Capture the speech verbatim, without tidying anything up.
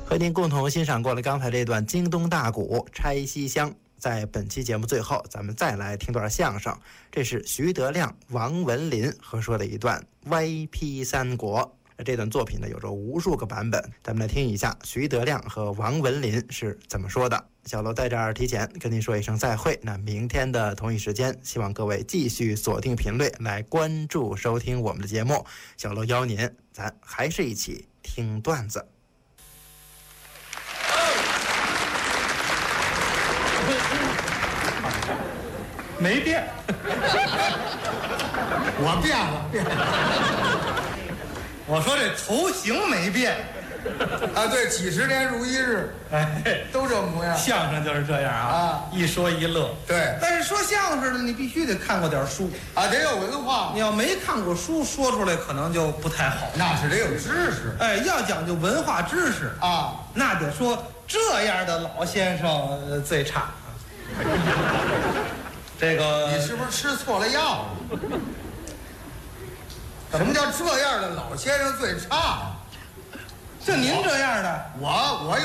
和您共同欣赏过了刚才这段京东大鼓拆西厢。在本期节目最后，咱们再来听段相声，这是徐德亮、王文林合说的一段歪批三国。这段作品呢有着无数个版本，咱们来听一下徐德亮和王文林是怎么说的。小楼在这儿提前跟您说一声再会，那明天的同一时间，希望各位继续锁定频率来关注收听我们的节目。小楼邀您，咱还是一起听段子。 没变， 我变了，变了。 我说这头型没变啊，对，几十年如一日， 哎， 都这模样。 相声就是这样啊， 啊一说一乐。 对， 但是说相声的你必须得看过点书啊，得有文化。 你要没看过书，说出来可能就不太好。 那是得有知识。 哎，要讲究文化知识啊， 那得说这样的老先生呃最差。这个你是不是吃错了药？什么叫这样的老先生最差？ 就您这样的， 我我有